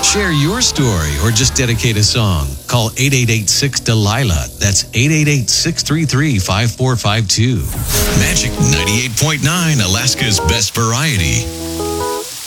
Share your story or just dedicate a song. Call 888-6-DELILA. That's 888-633-5452. Magic 98.9, Alaska's best variety.